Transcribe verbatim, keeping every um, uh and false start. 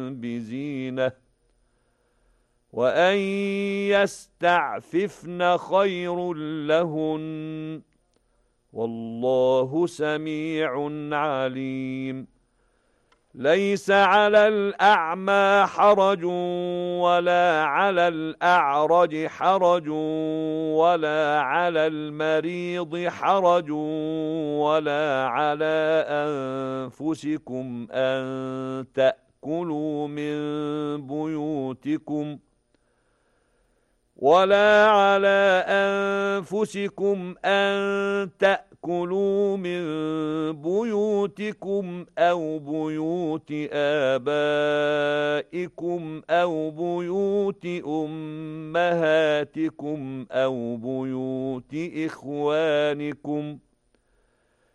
بزينة وأن يستعففن خير لهن والله سميع عليم. ليس على الأعمى حرج ولا على الأعرج حرج ولا على المريض حرج ولا على أنفسكم أن تأكلوا من بيوتكم ولا على أنفسكم أن تأكلوا من بيوتكم أو بيوت آبائكم أو بيوت أمهاتكم أو بيوت إخوانكم